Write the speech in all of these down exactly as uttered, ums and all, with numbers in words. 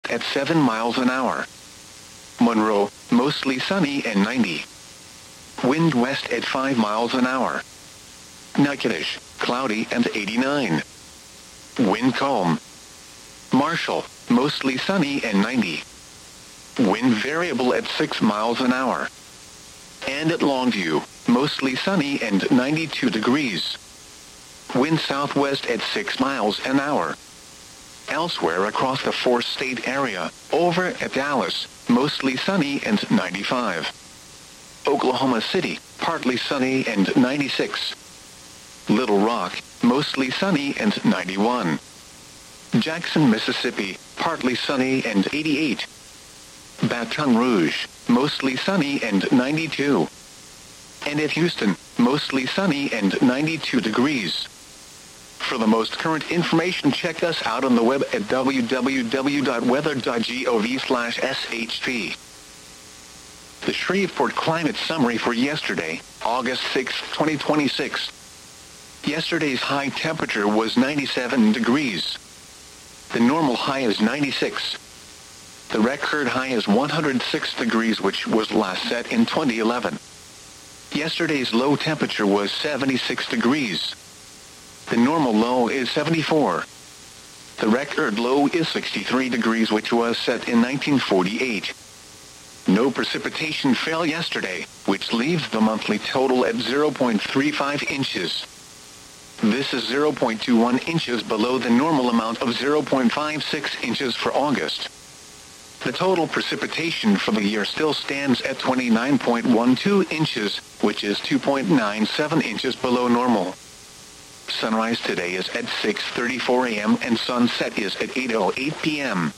at seven miles an hour. Monroe, mostly sunny and ninety. Wind west at five miles an hour. Natchitoches, cloudy and eighty-nine. Wind calm. Marshall, mostly sunny and ninety. Wind variable at six miles an hour. And at Longview, mostly sunny and ninety-two degrees. Wind southwest at six miles an hour. Elsewhere across the four-state area, over at Dallas, mostly sunny and ninety-five. Oklahoma City, partly sunny and ninety-six. Little Rock, mostly sunny and ninety-one. Jackson, Mississippi, partly sunny and eighty-eight. Baton Rouge, mostly sunny and ninety-two. And at Houston, mostly sunny and ninety-two degrees. For the most current information, check us out on the web at w w w dot weather dot gov slash s h p. The Shreveport Climate Summary for yesterday, August sixth, twenty twenty-six. Yesterday's high temperature was ninety-seven degrees. The normal high is ninety-six. The record high is one hundred six degrees, which was last set in twenty eleven. Yesterday's low temperature was seventy-six degrees. The normal low is seventy-four. The record low is sixty-three degrees, which was set in nineteen forty-eight. No precipitation fell yesterday, which leaves the monthly total at zero point three five inches. This is zero point two one inches below the normal amount of zero point five six inches for August. The total precipitation for the year still stands at twenty-nine point one two inches, which is two point nine seven inches below normal. Sunrise today is at six thirty-four a m and sunset is at eight oh eight p m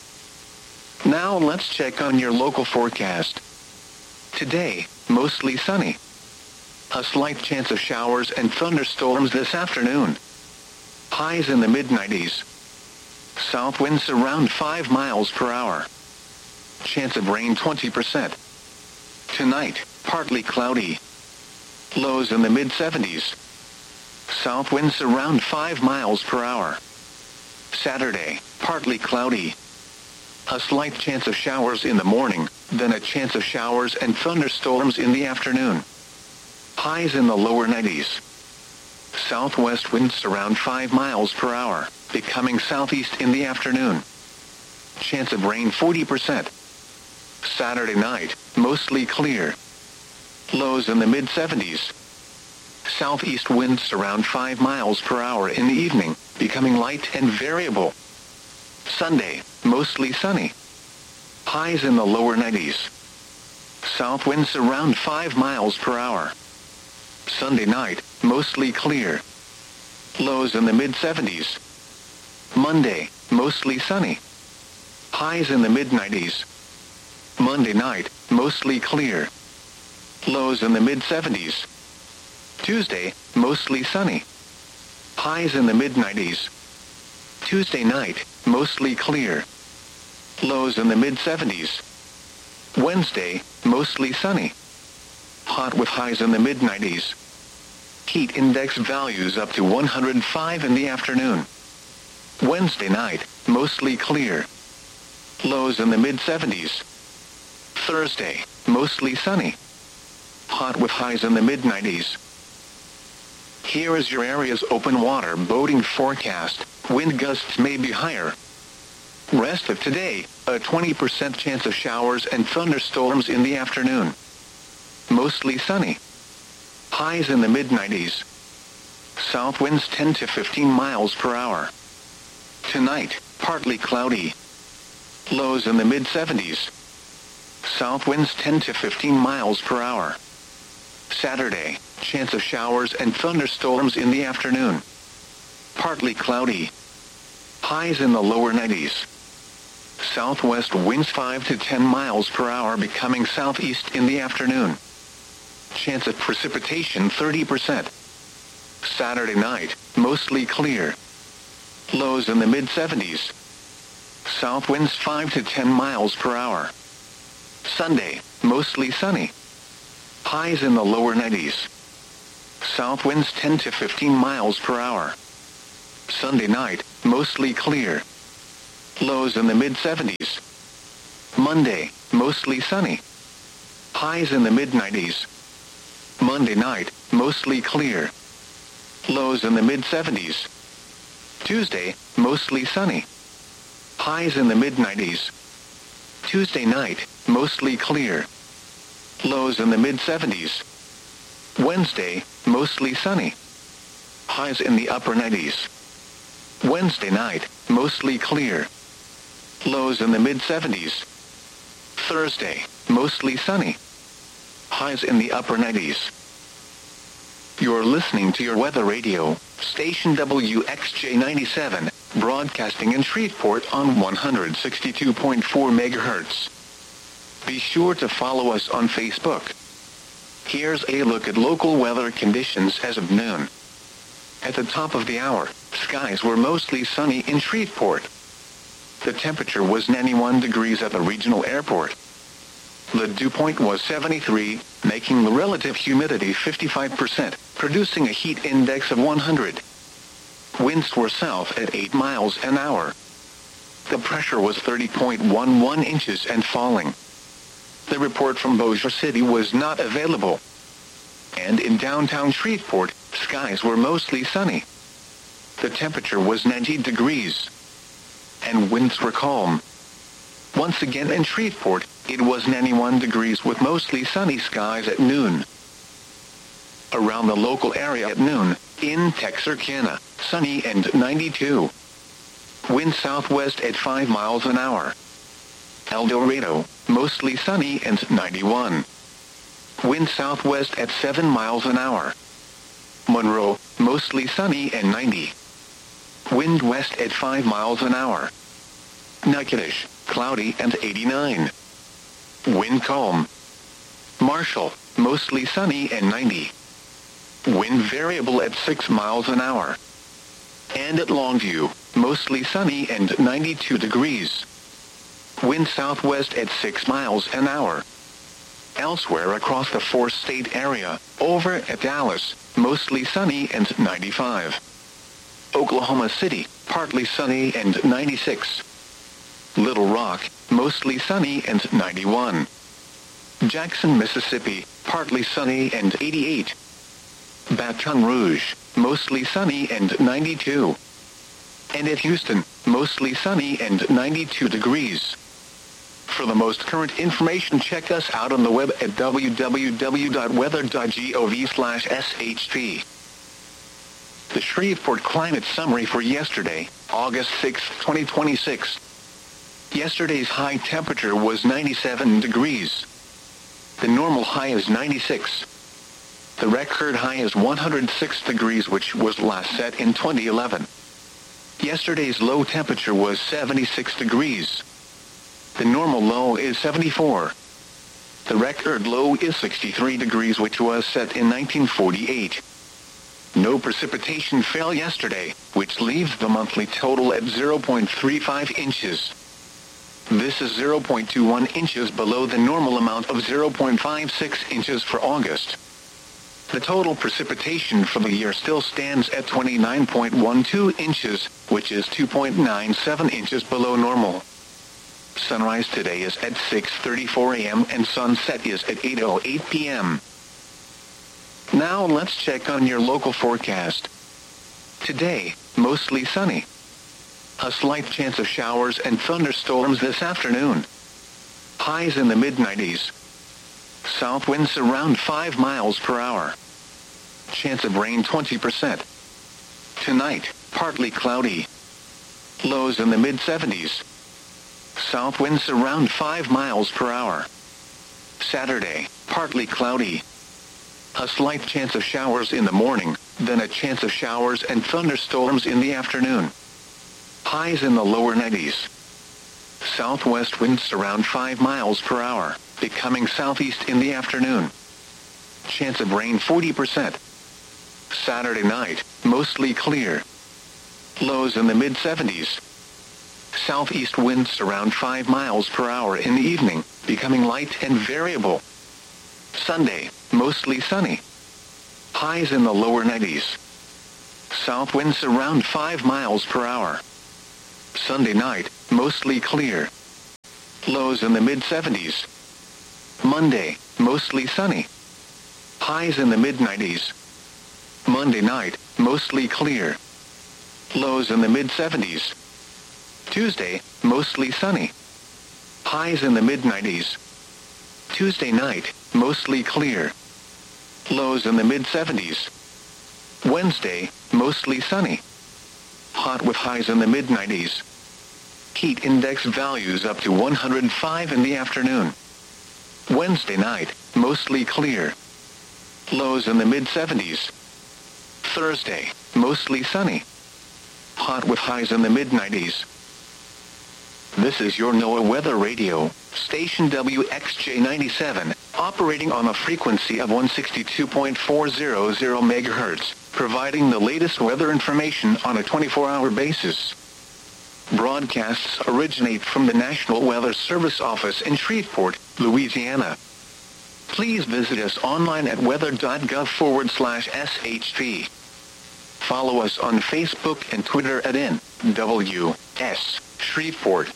Now let's check on your local forecast. Today, mostly sunny. A slight chance of showers and thunderstorms this afternoon. Highs in the mid nineties. South winds around five miles per hour. Chance of rain twenty percent. Tonight, partly cloudy. Lows in the mid seventies. South winds around five miles per hour. Saturday, partly cloudy. A slight chance of showers in the morning, then a chance of showers and thunderstorms in the afternoon. Highs in the lower nineties. Southwest winds around five miles per hour, becoming southeast in the afternoon. Chance of rain forty percent. Saturday night, mostly clear. Lows in the mid seventies. Southeast winds around five miles per hour in the evening, becoming light and variable. Sunday, mostly sunny. Highs in the lower nineties. South winds around five miles per hour. Sunday night, mostly clear. Lows in the mid seventies. Monday, mostly sunny. Highs in the mid nineties. Monday night, mostly clear. Lows in the mid seventies. Tuesday, mostly sunny. Highs in the mid nineties. Tuesday night, mostly clear. Lows in the mid seventies. Wednesday, mostly sunny. Hot with highs in the mid nineties. Heat index values up to one hundred five in the afternoon. Wednesday night, mostly clear. Lows in the mid seventies. Thursday, mostly sunny. Hot with highs in the mid nineties. Here is your area's open water boating forecast. Wind gusts may be higher. Rest of today, a twenty percent chance of showers and thunderstorms in the afternoon. Mostly sunny. Highs in the mid nineties. South winds ten to fifteen miles per hour. Tonight, partly cloudy. Lows in the mid seventies. South winds ten to fifteen miles per hour. Saturday, chance of showers and thunderstorms in the afternoon. Partly cloudy. Highs in the lower nineties. Southwest winds five to ten miles per hour, becoming southeast in the afternoon. Chance of precipitation thirty percent. Saturday night, mostly clear. Lows in the mid seventies. South winds five to ten miles per hour. Sunday, mostly sunny. Highs in the lower nineties. South winds ten to fifteen miles per hour. Sunday night, mostly clear. Lows in the mid seventies. Monday, mostly sunny. Highs in the mid nineties. Monday night, mostly clear. Lows in the mid seventies. Tuesday, mostly sunny. Highs in the mid nineties. Tuesday night, mostly clear. Lows in the mid seventies. Wednesday, mostly sunny. Highs in the upper nineties. Wednesday night, mostly clear. Lows in the mid seventies. Thursday, mostly sunny. Highs in the upper nineties. You're listening to your weather radio, station W X J ninety-seven, broadcasting in Shreveport on one hundred sixty-two point four megahertz. Be sure to follow us on Facebook. Here's a look at local weather conditions as of noon. At the top of the hour, skies were mostly sunny in Shreveport. The temperature was ninety-one degrees at the regional airport. The dew point was seventy-three, making the relative humidity fifty-five percent, producing a heat index of one hundred. Winds were south at eight miles an hour. The pressure was thirty point one one inches and falling. The report from Bossier City was not available. And in downtown Shreveport, skies were mostly sunny. The temperature was ninety degrees. And winds were calm. Once again in Shreveport, it was ninety-one degrees with mostly sunny skies at noon. Around the local area at noon, in Texarkana, sunny and ninety-two. Wind southwest at five miles an hour. El Dorado, mostly sunny and ninety-one. Wind southwest at seven miles an hour. Monroe, mostly sunny and ninety. Wind west at five miles an hour. Natchitoches, cloudy and eighty-nine. Wind calm. Marshall, mostly sunny and ninety. Wind variable at six miles an hour. And at Longview, mostly sunny and ninety-two degrees. Wind southwest at six miles an hour. Elsewhere across the four-state area, over at Dallas, mostly sunny and ninety-five. Oklahoma City, partly sunny and ninety-six. Little Rock, mostly sunny and ninety-one. Jackson, Mississippi, partly sunny and eighty-eight. Baton Rouge, mostly sunny and ninety-two. And at Houston, mostly sunny and ninety-two degrees. For the most current information, check us out on the web at w w w dot weather dot gov slash s h p. The Shreveport Climate Summary for yesterday, August sixth, twenty twenty-six. Yesterday's high temperature was ninety-seven degrees. The normal high is ninety-six. The record high is one hundred six degrees, which was last set in twenty eleven. Yesterday's low temperature was seventy-six degrees. The normal low is seventy-four. The record low is sixty-three degrees, which was set in nineteen forty-eight. No precipitation fell yesterday, which leaves the monthly total at zero point three five inches. This is zero point two one inches below the normal amount of zero point five six inches for August. The total precipitation for the year still stands at twenty-nine point one two inches, which is two point nine seven inches below normal. Sunrise today is at six thirty-four a m and sunset is at eight oh eight p m Now let's check on your local forecast. Today, mostly sunny. A slight chance of showers and thunderstorms this afternoon. Highs in the mid nineties. South winds around five miles per hour. Chance of rain twenty percent. Tonight, partly cloudy. Lows in the mid seventies. South winds around five miles per hour. Saturday, partly cloudy. A slight chance of showers in the morning, then a chance of showers and thunderstorms in the afternoon. Highs in the lower nineties. Southwest winds around five miles per hour, becoming southeast in the afternoon. Chance of rain forty percent. Saturday night, mostly clear. Lows in the mid seventies. Southeast winds around five miles per hour in the evening, becoming light and variable. Sunday, mostly sunny. Highs in the lower nineties. South winds around five miles per hour. Sunday night, mostly clear. Lows in the mid seventies. Monday, mostly sunny. Highs in the mid nineties. Monday night, mostly clear. Lows in the mid seventies. Tuesday, mostly sunny. Highs in the mid nineties. Tuesday night, mostly clear. Lows in the mid seventies. Wednesday, mostly sunny. Hot with highs in the mid nineties. Heat index values up to one hundred five in the afternoon. Wednesday night, mostly clear. Lows in the mid seventies. Thursday, mostly sunny. Hot with highs in the mid nineties. This is your NOAA Weather Radio, station W X J ninety-seven, operating on a frequency of one sixty-two point four hundred megahertz, providing the latest weather information on a twenty-four hour basis. Broadcasts originate from the National Weather Service office in Shreveport, Louisiana. Please visit us online at weather.gov forward slash SHP. Follow us on Facebook and Twitter at N W S Shreveport.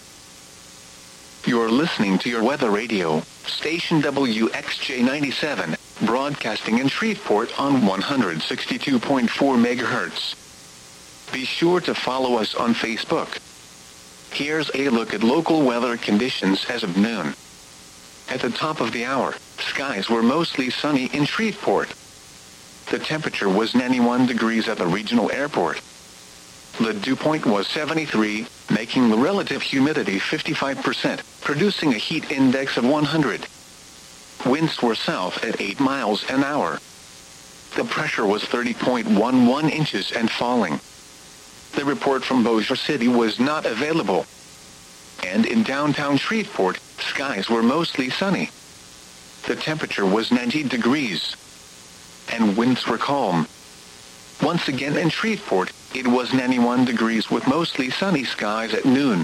You're listening to your Weather Radio, station W X J ninety-seven, broadcasting in Shreveport on one sixty-two point four megahertz. Be sure to follow us on Facebook. Here's a look at local weather conditions as of noon. At the top of the hour, skies were mostly sunny in Shreveport. The temperature was ninety-one degrees at the regional airport. The dew point was seventy-three, making the relative humidity fifty-five percent, producing a heat index of one hundred. Winds were south at eight miles an hour. The pressure was thirty point one one inches and falling. The report from Bossier City was not available. And in downtown Shreveport, skies were mostly sunny. The temperature was ninety degrees. And winds were calm. Once again in Shreveport, it was ninety-one degrees with mostly sunny skies at noon.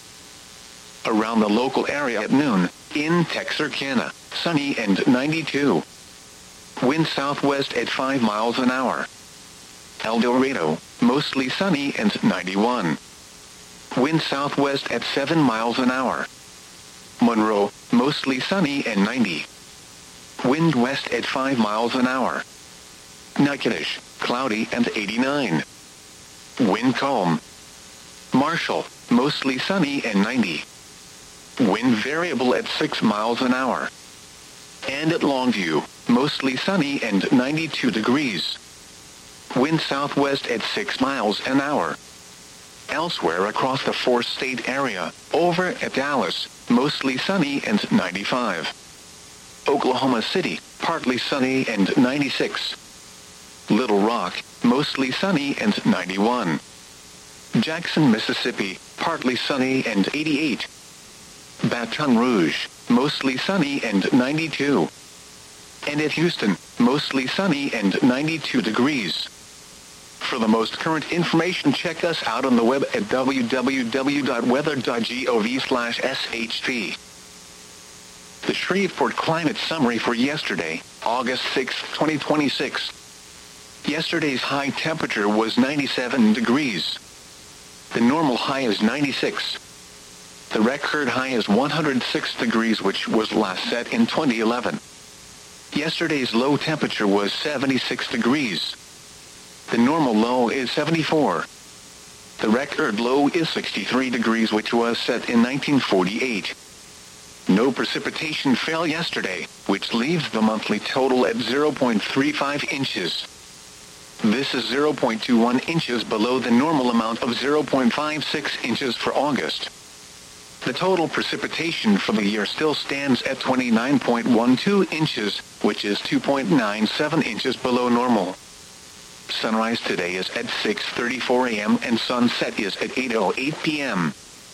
Around the local area at noon, in Texarkana, sunny and ninety-two. Wind southwest at five miles an hour. El Dorado, mostly sunny and ninety-one. Wind southwest at seven miles an hour. Monroe, mostly sunny and ninety. Wind west at five miles an hour. Natchitoches, cloudy and eighty-nine. Wind calm. Marshall, mostly sunny and ninety. Wind variable at six miles an hour. And at Longview, mostly sunny and ninety-two degrees. Wind southwest at six miles an hour. Elsewhere across the four-state area, over at Dallas, mostly sunny and ninety-five. Oklahoma City, partly sunny and ninety-six. Little Rock, mostly sunny and ninety-one. Jackson, Mississippi, partly sunny and eighty-eight. Baton Rouge, mostly sunny and ninety-two. And at Houston, mostly sunny and ninety-two degrees. For the most current information, check us out on the web at w w w dot weather dot gov slash S H P. The Shreveport Climate Summary for yesterday, August sixth, twenty twenty-six. Yesterday's high temperature was ninety-seven degrees. The normal high is ninety-six. The record high is one hundred six degrees, which was last set in twenty eleven. Yesterday's low temperature was seventy-six degrees. The normal low is seventy-four. The record low is sixty-three degrees, which was set in nineteen forty-eight. No precipitation fell yesterday, which leaves the monthly total at zero point three five inches. This is zero point two one inches below the normal amount of zero point five six inches for August. The total precipitation for the year still stands at twenty-nine point one two inches, which is two point nine seven inches below normal. Sunrise today is at six thirty-four a m and sunset is at eight oh eight p m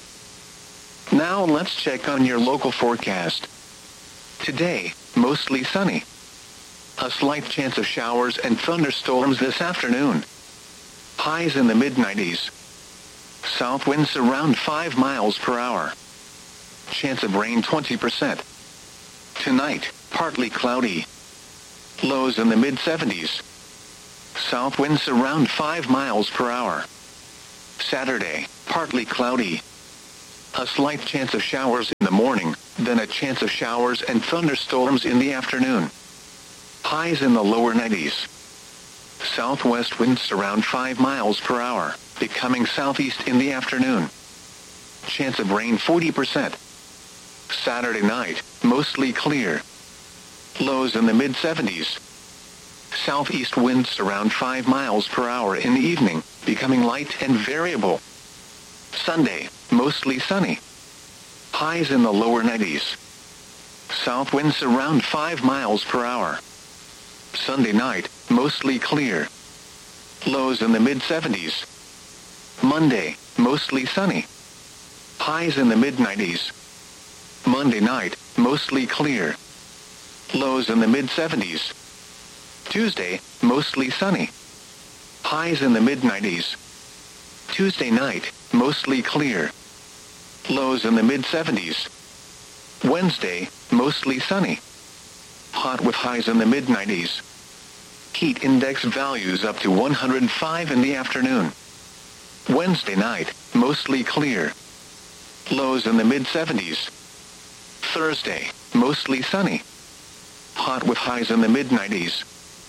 Now let's check on your local forecast. Today, mostly sunny. A slight chance of showers and thunderstorms this afternoon. Highs in the mid nineties. South winds around five miles per hour. Chance of rain twenty percent. Tonight, partly cloudy. Lows in the mid seventies. South winds around five miles per hour. Saturday, partly cloudy. A slight chance of showers in the morning, then a chance of showers and thunderstorms in the afternoon. Highs in the lower nineties. Southwest winds around five miles per hour, becoming southeast in the afternoon. Chance of rain forty percent. Saturday night, mostly clear. Lows in the mid seventies. Southeast winds around five miles per hour in the evening, becoming light and variable. Sunday, mostly sunny. Highs in the lower nineties. South winds around five miles per hour. Sunday night, mostly clear. Lows in the mid seventies. Monday, mostly sunny. Highs in the mid nineties. Monday night, mostly clear. Lows in the mid seventies. Tuesday, mostly sunny. Highs in the mid nineties. Tuesday night, mostly clear. Lows in the mid seventies. Wednesday, mostly sunny. Hot with highs in the mid nineties. Heat index values up to one hundred five in the afternoon. Wednesday night, mostly clear. Lows in the mid seventies. Thursday, mostly sunny. Hot with highs in the mid nineties.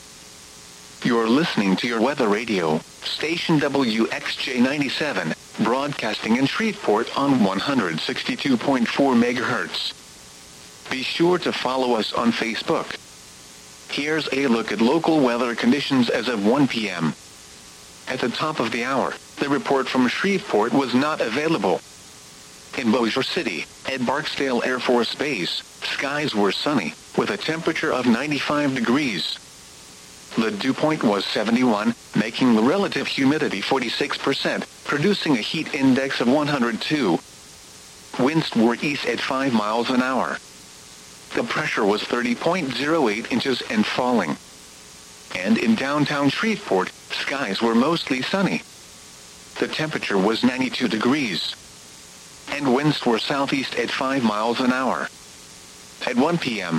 You're listening to your weather radio, station W X J ninety-seven, broadcasting in Shreveport on one hundred sixty-two point four megahertz. Be sure to follow us on Facebook. Here's a look at local weather conditions as of one p m At the top of the hour, the report from Shreveport was not available. In Bossier City, at Barksdale Air Force Base, skies were sunny, with a temperature of ninety-five degrees. The dew point was seventy-one, making the relative humidity forty-six percent, producing a heat index of one hundred two. Winds were east at five miles an hour. The pressure was thirty point zero eight inches and falling. And in downtown Shreveport, skies were mostly sunny. The temperature was ninety-two degrees. And winds were southeast at five miles an hour. At one p m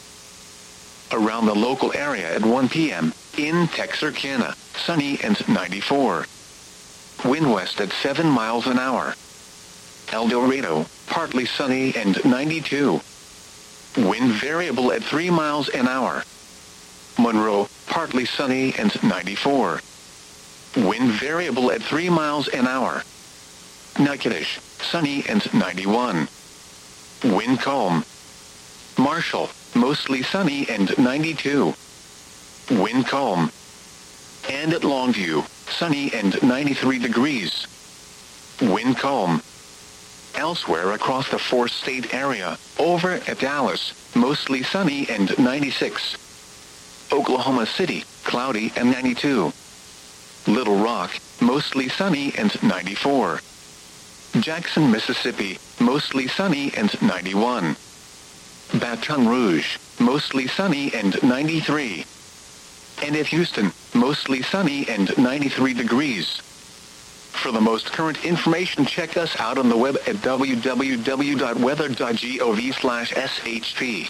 Around the local area at one p m, in Texarkana, sunny and ninety-four. Wind west at seven miles an hour. El Dorado, partly sunny and ninety-two. Wind variable at three miles an hour. Monroe, partly sunny and ninety-four. Wind variable at three miles an hour. Natchitoches, sunny and ninety-one. Wind calm. Marshall, mostly sunny and ninety-two. Wind calm. And at Longview, sunny and ninety-three degrees. Wind calm. Elsewhere across the four-state area, over at Dallas, mostly sunny and ninety-six. Oklahoma City, cloudy and ninety-two. Little Rock, mostly sunny and ninety-four. Jackson, Mississippi, mostly sunny and ninety-one. Baton Rouge, mostly sunny and ninety-three. And at Houston, mostly sunny and ninety-three degrees. For the most current information, check us out on the web at w w w dot weather dot gov slash s h p.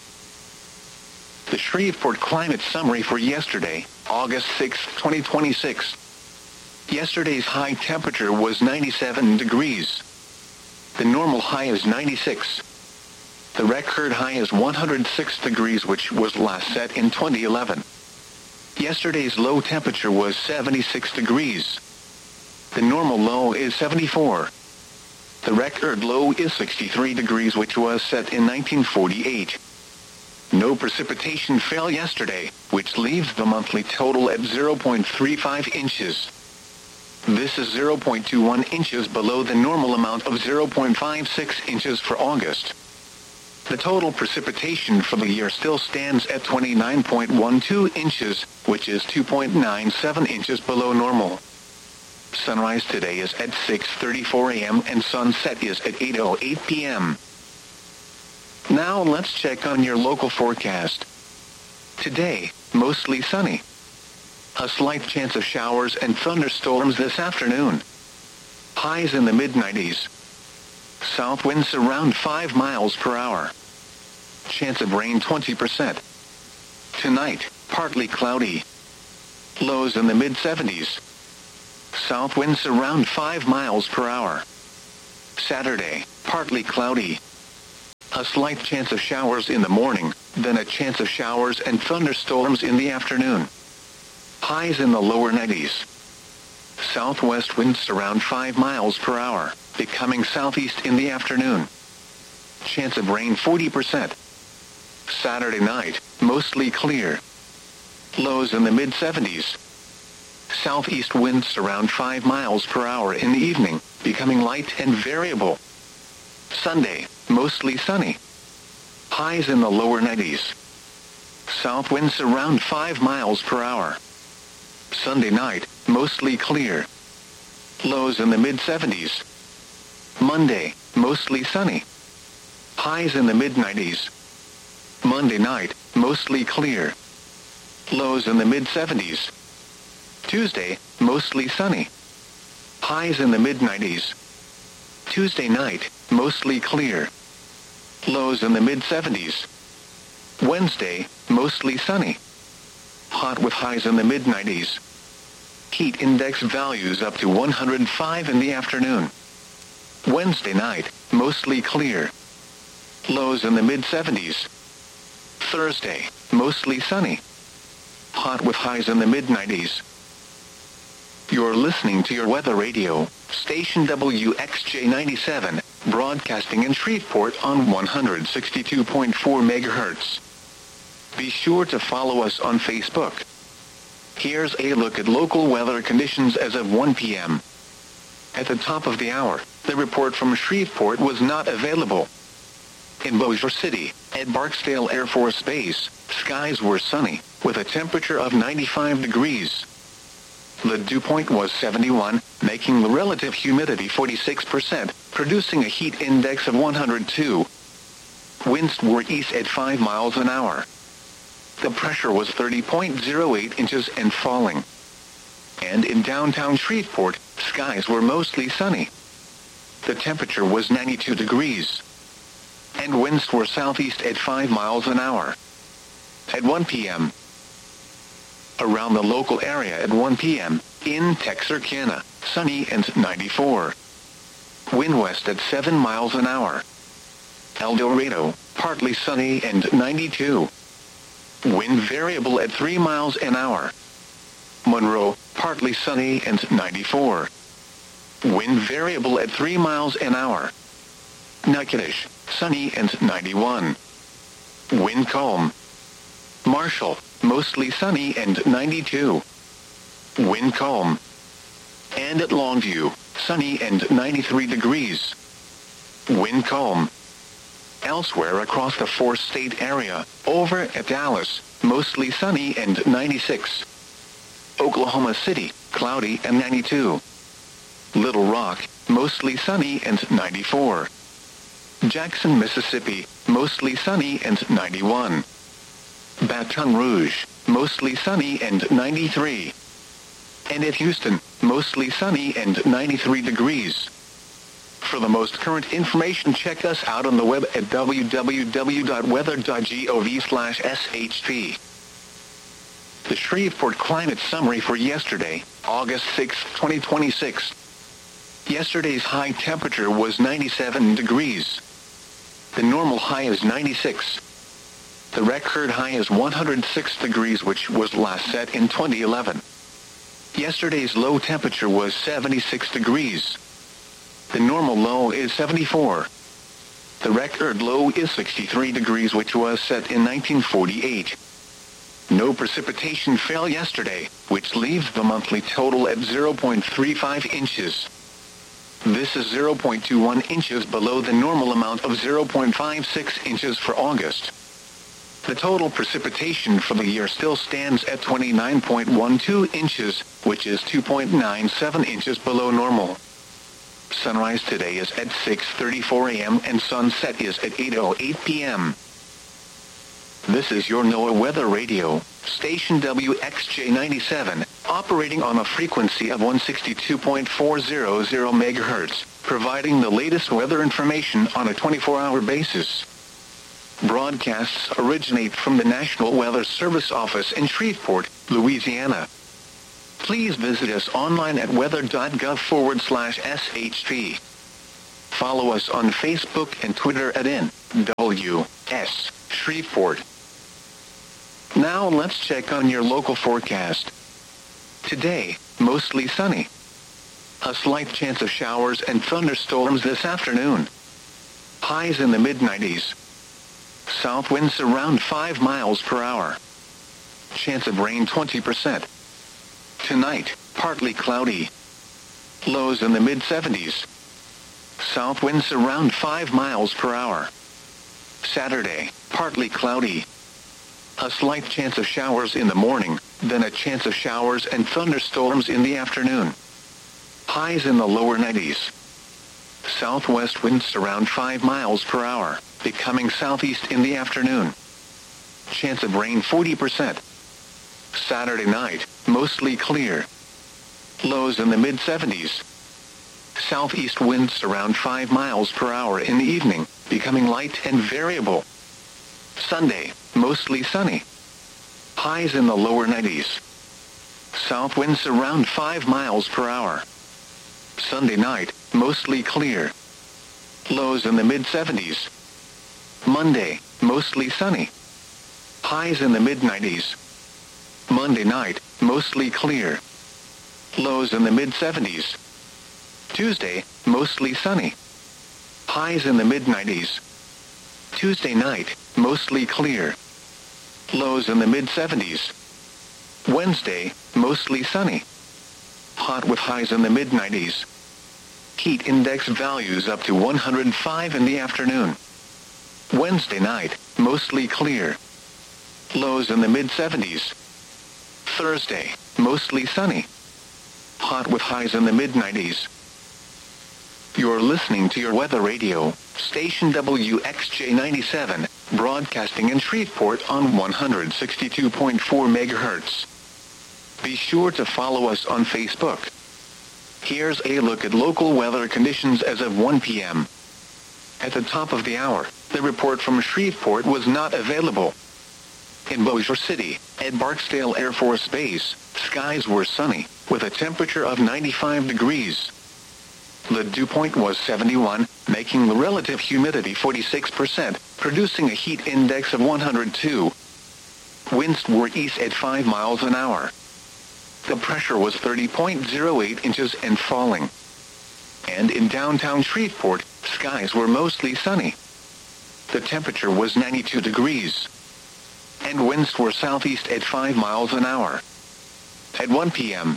The Shreveport Climate Summary for yesterday, August sixth, twenty twenty-six. Yesterday's high temperature was ninety-seven degrees. The normal high is ninety-six. The record high is one hundred six degrees, which was last set in twenty eleven. Yesterday's low temperature was seventy-six degrees. The normal low is seventy-four. The record low is sixty-three degrees, which was set in nineteen forty-eight. No precipitation fell yesterday, which leaves the monthly total at zero point three five inches. This is zero point two one inches below the normal amount of zero point five six inches for August. The total precipitation for the year still stands at twenty-nine point one two inches, which is two point nine seven inches below normal. Sunrise today is at six thirty-four a m and sunset is at eight oh eight p m Now let's check on your local forecast. Today, mostly sunny. A slight chance of showers and thunderstorms this afternoon. Highs in the mid nineties. South winds around five miles per hour. Chance of rain twenty percent. Tonight, partly cloudy. Lows in the mid seventies. South winds around five miles per hour. Saturday, partly cloudy. A slight chance of showers in the morning, then a chance of showers and thunderstorms in the afternoon. Highs in the lower nineties. Southwest winds around five miles per hour, becoming southeast in the afternoon. Chance of rain forty percent. Saturday night, mostly clear. Lows in the mid seventies. Southeast winds around five miles per hour in the evening, becoming light and variable. Sunday, mostly sunny. Highs in the lower nineties. South winds around five miles per hour. Sunday night, mostly clear. Lows in the mid seventies. Monday, mostly sunny. Highs in the mid nineties. Monday night, mostly clear. Lows in the mid seventies. Tuesday, mostly sunny. Highs in the mid nineties. Tuesday night, mostly clear. Lows in the mid seventies. Wednesday, mostly sunny. Hot with highs in the mid nineties. Heat index values up to one hundred five in the afternoon. Wednesday night, mostly clear. Lows in the mid seventies. Thursday, mostly sunny. Hot with highs in the mid nineties. You're listening to your weather radio, station W X J ninety-seven, broadcasting in Shreveport on one hundred sixty-two point four megahertz. Be sure to follow us on Facebook. Here's a look at local weather conditions as of one p m At the top of the hour, the report from Shreveport was not available. In Bossier City, at Barksdale Air Force Base, skies were sunny, with a temperature of ninety-five degrees. The dew point was seventy-one, making the relative humidity forty-six percent, producing a heat index of one hundred two. Winds were east at five miles an hour. The pressure was thirty point zero eight inches and falling. And in downtown Shreveport, skies were mostly sunny. The temperature was ninety-two degrees. And winds were southeast at five miles an hour. At one p m Around the local area at one p m, in Texarkana, sunny and ninety-four. Wind west at seven miles an hour. El Dorado, partly sunny and ninety-two. Wind variable at three miles an hour. Monroe, partly sunny and ninety-four. Wind variable at three miles an hour. Natchitoches, sunny and ninety-one. Wind calm. Marshall, mostly sunny and ninety-two. Wind calm. And at Longview, sunny and ninety-three degrees. Wind calm. Elsewhere across the four-state area, over at Dallas, mostly sunny and ninety-six. Oklahoma City, cloudy and ninety-two. Little Rock, mostly sunny and ninety-four. Jackson, Mississippi, mostly sunny and ninety-one. Baton Rouge, mostly sunny and ninety-three. And at Houston, mostly sunny and ninety-three degrees. For the most current information, check us out on the web at w w w dot weather dot gov slash s h p. The Shreveport Climate Summary for yesterday, August sixth, twenty twenty-six. Yesterday's high temperature was ninety-seven degrees. The normal high is ninety-six. The record high is one hundred six degrees, which was last set in twenty eleven. Yesterday's low temperature was seventy-six degrees. The normal low is seventy-four. The record low is sixty-three degrees, which was set in nineteen forty-eight. No precipitation fell yesterday, which leaves the monthly total at zero point three five inches. This is zero point two one inches below the normal amount of zero point five six inches for August. The total precipitation for the year still stands at twenty-nine point one two inches, which is two point nine seven inches below normal. Sunrise today is at six thirty-four a m and sunset is at eight oh eight p m This is your NOAA Weather Radio, station W X J ninety-seven, operating on a frequency of one sixty-two point four hundred megahertz, providing the latest weather information on a twenty-four hour basis. Broadcasts originate from the National Weather Service office in Shreveport, Louisiana. please visit us online at weather.gov forward slash SHP. Follow us on Facebook and Twitter at N W S Shreveport. Now let's check on your local forecast. Today, mostly sunny. A slight chance of showers and thunderstorms this afternoon. Highs in the mid nineties. South winds around five miles per hour. Chance of rain twenty percent. Tonight, partly cloudy. Lows in the mid seventies. South winds around five miles per hour. Saturday, partly cloudy. A slight chance of showers in the morning, then a chance of showers and thunderstorms in the afternoon. Highs in the lower nineties. Southwest winds around five miles per hour, becoming southeast in the afternoon. Chance of rain forty percent. Saturday night, mostly clear. Lows in the mid seventies. Southeast winds around five miles per hour in the evening, becoming light and variable. Sunday, mostly sunny. Highs in the lower nineties. South winds around five miles per hour. Sunday night, mostly clear. Lows in the mid seventies. Monday, mostly sunny. Highs in the mid nineties. Monday night, mostly clear. Lows in the mid seventies. Tuesday, mostly sunny. Highs in the mid nineties. Tuesday night, mostly clear. Lows in the mid seventies. Wednesday, mostly sunny. Hot with highs in the mid nineties. Heat index values up to one hundred five in the afternoon. Wednesday night, mostly clear. Lows in the mid seventies. Thursday, mostly sunny. Hot with highs in the mid nineties. You're listening to your weather radio, station W X J ninety-seven, broadcasting in Shreveport on one hundred sixty-two point four megahertz. Be sure to follow us on Facebook. Here's a look at local weather conditions as of one p.m. At the top of the hour, the report from Shreveport was not available. In Bossier City, at Barksdale Air Force Base, skies were sunny, with a temperature of ninety-five degrees. The dew point was seventy-one, making the relative humidity forty-six percent, producing a heat index of one hundred two. Winds were east at five miles an hour. The pressure was thirty point zero eight inches and falling. And in downtown Shreveport, skies were mostly sunny. The temperature was ninety-two degrees. And winds were southeast at five miles an hour. At one p.m.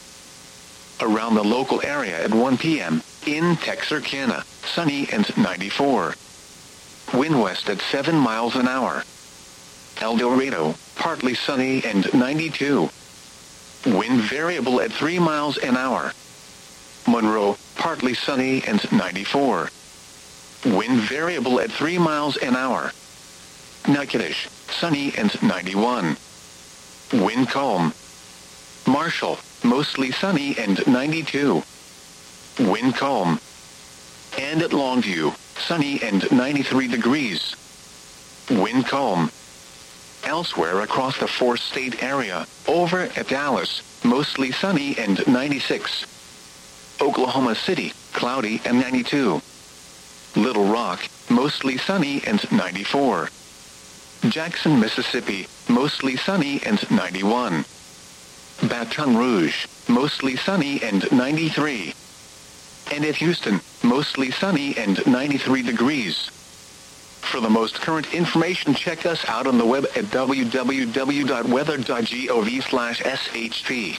Around the local area at one p.m., in Texarkana, sunny and ninety-four. Wind west at seven miles an hour. El Dorado, partly sunny and ninety-two. Wind variable at three miles an hour. Monroe, partly sunny and ninety-four. Wind variable at three miles an hour. Natchitoches, sunny and ninety-one. Wind calm. Marshall, mostly sunny and ninety-two. Wind calm. And at Longview, sunny and ninety-three degrees. Wind calm. Elsewhere across the four-state area, over at Dallas, mostly sunny and ninety-six. Oklahoma City, cloudy and ninety-two. Little Rock, mostly sunny and ninety-four. Jackson, Mississippi, mostly sunny and ninety-one. Baton Rouge, mostly sunny and ninety-three. And at Houston, mostly sunny and ninety-three degrees. For the most current information, check us out on the web at w w w dot weather dot gov slash s h p.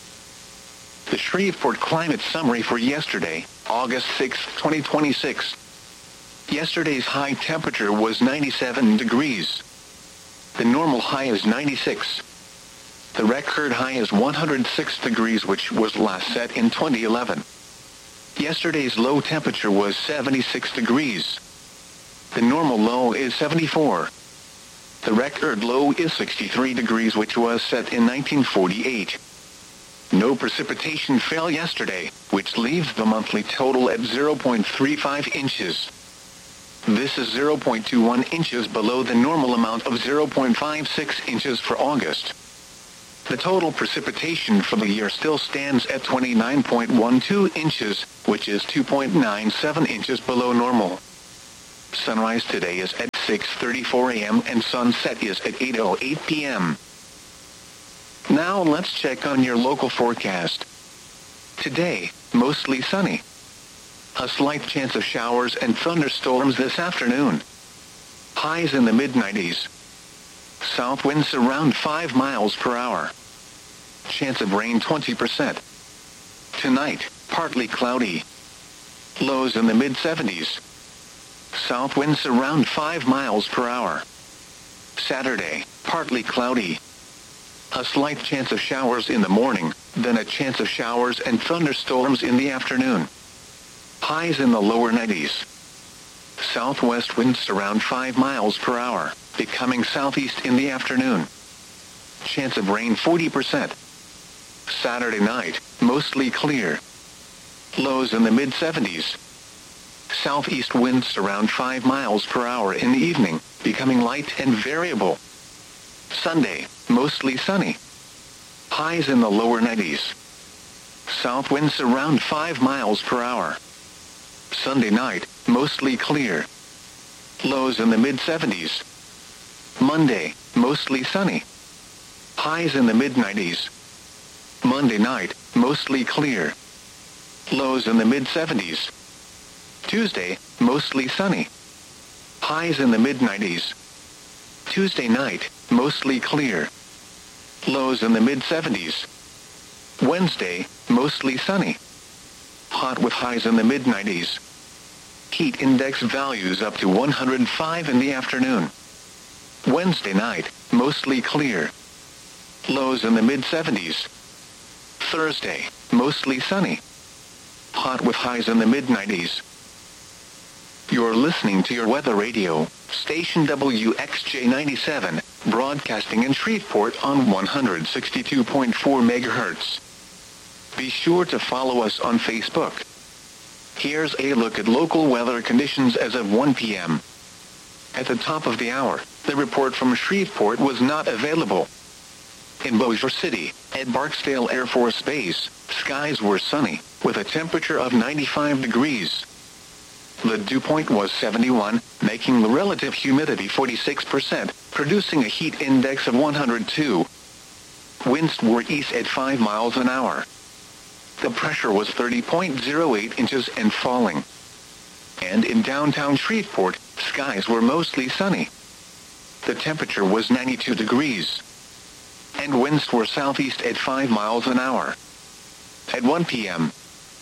The Shreveport Climate Summary for yesterday, August sixth, twenty twenty-six. Yesterday's high temperature was ninety-seven degrees. The normal high is ninety-six. The record high is one hundred six degrees, which was last set in twenty eleven. Yesterday's low temperature was seventy-six degrees. The normal low is seventy-four. The record low is sixty-three degrees, which was set in nineteen forty-eight. No precipitation fell yesterday, which leaves the monthly total at zero point three five inches. This is zero point two one inches below the normal amount of zero point five six inches for August. The total precipitation for the year still stands at twenty-nine point one two inches, which is two point nine seven inches below normal. Sunrise today is at six thirty-four a m and sunset is at eight oh eight p m Now let's check on your local forecast. Today, mostly sunny. A slight chance of showers and thunderstorms this afternoon. Highs in the mid nineties. South winds around five miles per hour. Chance of rain twenty percent. Tonight, partly cloudy. Lows in the mid seventies. South winds around five miles per hour. Saturday, partly cloudy. A slight chance of showers in the morning, then a chance of showers and thunderstorms in the afternoon. Highs in the lower nineties. Southwest winds around five miles per hour, becoming southeast in the afternoon. Chance of rain forty percent. Saturday night, mostly clear. Lows in the mid seventies. Southeast winds around five miles per hour in the evening, becoming light and variable. Sunday, mostly sunny. Highs in the lower nineties. South winds around five miles per hour. Sunday night, mostly clear. Lows in the mid seventies. Monday, mostly sunny. Highs in the mid nineties. Monday night, mostly clear. Lows in the mid seventies. Tuesday, mostly sunny. Highs in the mid nineties. Tuesday night, mostly clear. Lows in the mid seventies. Wednesday, mostly sunny. Hot with highs in the mid nineties. Heat index values up to one hundred five in the afternoon. Wednesday night, mostly clear. Lows in the mid seventies. Thursday, mostly sunny. Hot with highs in the mid nineties. You're listening to your weather radio, station W X J ninety-seven, broadcasting in Shreveport on one hundred sixty-two point four megahertz. Be sure to follow us on Facebook. Here's a look at local weather conditions as of one p m At the top of the hour, the report from Shreveport was not available. In Bossier City, at Barksdale Air Force Base, skies were sunny, with a temperature of ninety-five degrees. The dew point was seventy-one, making the relative humidity forty-six percent, producing a heat index of one hundred two. Winds were east at five miles an hour. The pressure was thirty point zero eight inches and falling. And in downtown Shreveport, skies were mostly sunny. The temperature was ninety-two degrees. And winds were southeast at five miles an hour. At one p m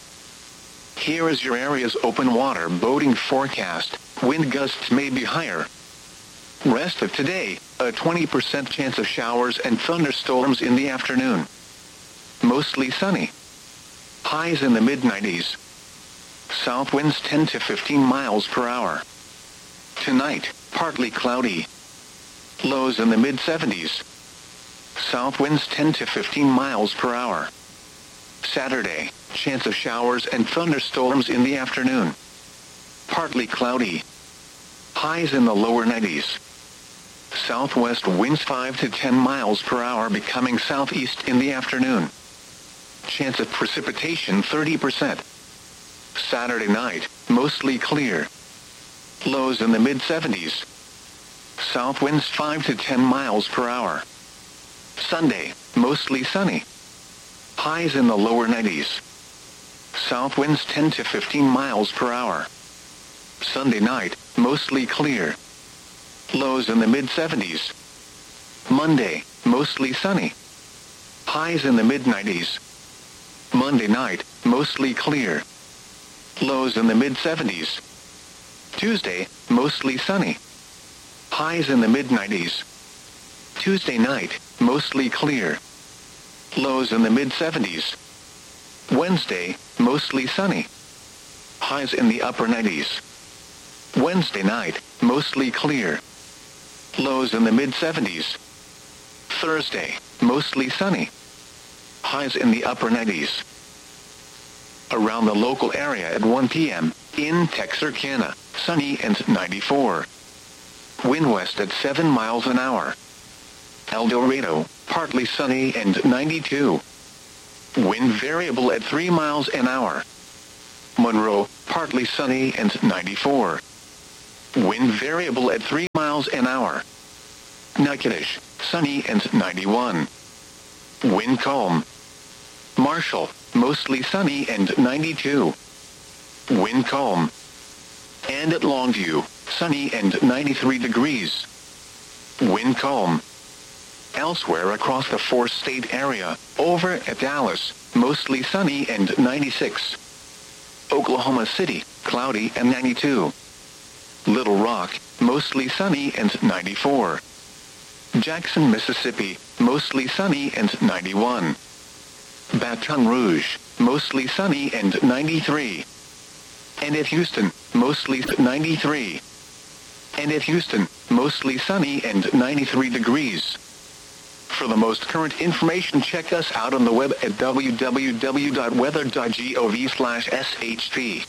Here is your area's open water boating forecast. Wind gusts may be higher. Rest of today, a twenty percent chance of showers and thunderstorms in the afternoon. Mostly sunny. Highs in the mid nineties. South winds ten to fifteen miles per hour. Tonight, partly cloudy. Lows in the mid seventies. South winds ten to fifteen miles per hour. Saturday, chance of showers and thunderstorms in the afternoon. Partly cloudy. Highs in the lower nineties. Southwest winds five to ten miles per hour becoming southeast in the afternoon. Chance of precipitation thirty percent. Saturday night, mostly clear. Lows in the mid seventies. South winds five to ten miles per hour. Sunday, mostly sunny. Highs in the lower nineties. South winds ten to fifteen miles per hour. Sunday night, mostly clear. Lows in the mid seventies. Monday, mostly sunny. Highs in the mid nineties. Monday night, mostly clear. Lows in the mid seventies. Tuesday, mostly sunny. Highs in the mid nineties. Tuesday night, mostly clear. Lows in the mid seventies. Wednesday, mostly sunny. Highs in the upper nineties. Wednesday night, mostly clear. Lows in the mid seventies. Thursday, mostly sunny. Highs in the upper nineties. Around the local area at one p m, in Texarkana, sunny and ninety-four. Wind west at seven miles an hour. El Dorado, partly sunny and ninety-two. Wind variable at three miles an hour. Monroe, partly sunny and ninety-four. Wind variable at three miles an hour. Natchitoches, sunny and ninety-one. Wind calm. Marshall, mostly sunny and ninety-two. Wind calm. And at Longview, sunny and ninety-three degrees. Wind calm. Elsewhere across the four-state area, over at Dallas, mostly sunny and ninety-six. Oklahoma City, cloudy and ninety-two. Little Rock, mostly sunny and ninety-four. Jackson, Mississippi, mostly sunny and ninety-one. Baton Rouge, mostly sunny and ninety-three. And at Houston, mostly ninety-three. And at Houston, mostly sunny and ninety-three degrees. For the most current information, check us out on the web at w w w dot weather dot gov slash s h p.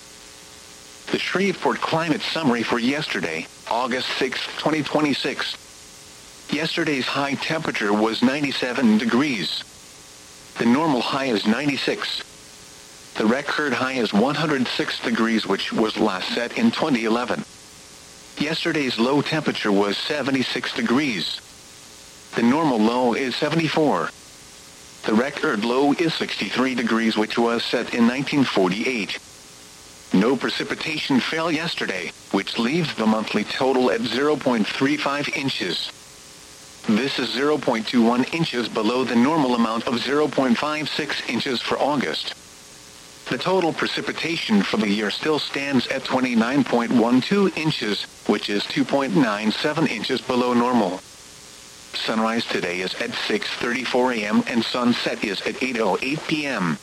The Shreveport Climate Summary for yesterday, August sixth, twenty twenty-six. Yesterday's high temperature was ninety-seven degrees. The normal high is ninety-six. The record high is one hundred six degrees, which was last set in twenty eleven. Yesterday's low temperature was seventy-six degrees. The normal low is seventy-four. The record low is sixty-three degrees, which was set in nineteen forty-eight. No precipitation fell yesterday, which leaves the monthly total at zero point three five inches. This is zero point two one inches below the normal amount of zero point five six inches for August. The total precipitation for the year still stands at twenty-nine point one two inches, which is two point nine seven inches below normal. Sunrise today is at six thirty-four a m and sunset is at eight oh eight p m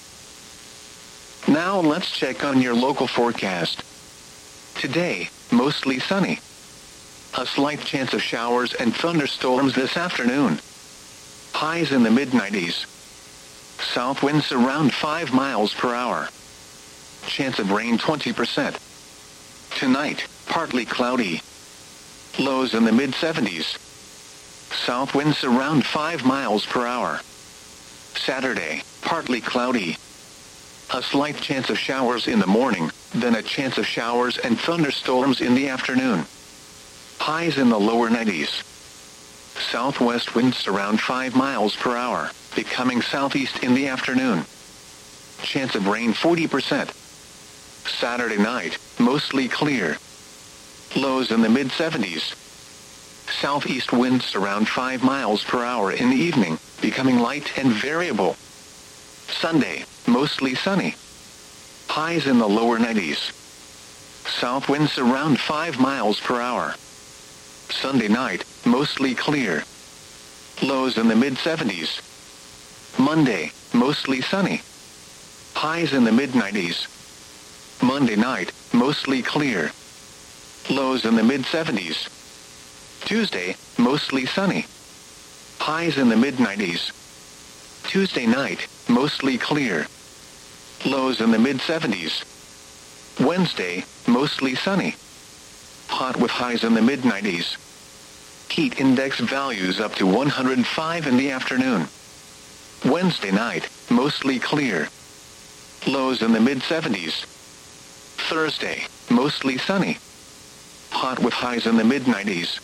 Now let's check on your local forecast. Today, mostly sunny. A slight chance of showers and thunderstorms this afternoon. Highs in the mid nineties. South winds around five miles per hour. Chance of rain twenty percent. Tonight, partly cloudy. Lows in the mid seventies. South winds around five miles per hour. Saturday, partly cloudy. A slight chance of showers in the morning, then a chance of showers and thunderstorms in the afternoon. Highs in the lower nineties. Southwest winds around five miles per hour, becoming southeast in the afternoon. Chance of rain forty percent. Saturday night, mostly clear. Lows in the mid seventies. Southeast winds around five miles per hour in the evening, becoming light and variable. Sunday, mostly sunny. Highs in the lower nineties. South winds around five miles per hour. Sunday night, mostly clear. Lows in the mid seventies. Monday, mostly sunny. Highs in the mid nineties. Monday night, mostly clear. Lows in the mid seventies. Tuesday, mostly sunny. Highs in the mid nineties. Tuesday night, mostly clear. Lows in the mid seventies. Wednesday, mostly sunny. Hot with highs in the mid nineties. Heat index values up to one hundred five in the afternoon. Wednesday night, mostly clear. Lows in the mid seventies. Thursday, mostly sunny. Hot with highs in the mid nineties.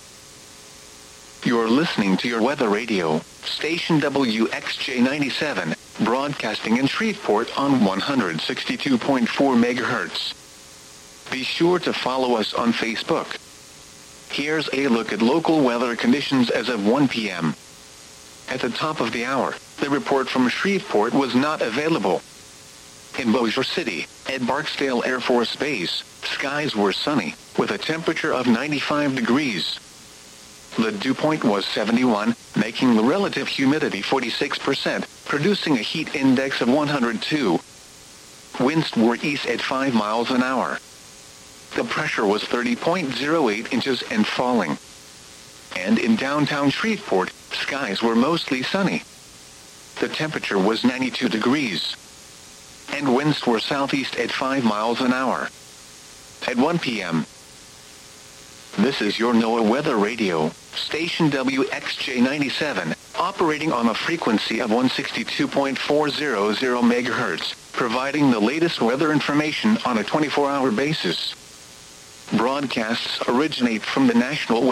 You're listening to your weather radio, station W X J ninety-seven, broadcasting in Shreveport on one hundred sixty-two point four megahertz. Be sure to follow us on Facebook. Here's a look at local weather conditions as of one p m At the top of the hour, the report from Shreveport was not available. In Bossier City, at Barksdale Air Force Base, skies were sunny, with a temperature of ninety-five degrees. The dew point was seventy-one, making the relative humidity forty-six percent, producing a heat index of one hundred two. Winds were east at five miles an hour. The pressure was thirty point zero eight inches and falling. And in downtown Shreveport, skies were mostly sunny. The temperature was ninety-two degrees. And winds were southeast at five miles an hour. At one p m This is your NOAA Weather Radio, station W X J ninety-seven, operating on a frequency of one sixty-two point four zero zero megahertz, providing the latest weather information on a twenty-four hour basis. Broadcasts originate from the National